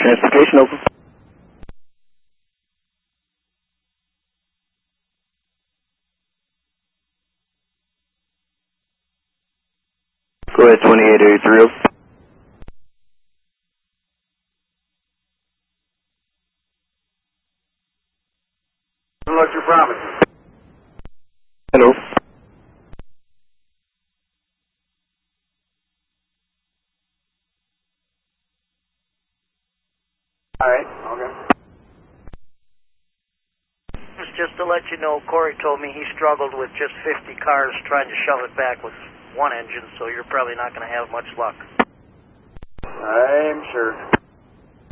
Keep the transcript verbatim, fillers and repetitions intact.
Transportation open. Go ahead, twenty-eight eighty-three open. What's your promise? Hello. All right, okay. Just to let you know, Corey told me he struggled with just fifty cars trying to shove it back with one engine, so you're probably not going to have much luck. I'm sure.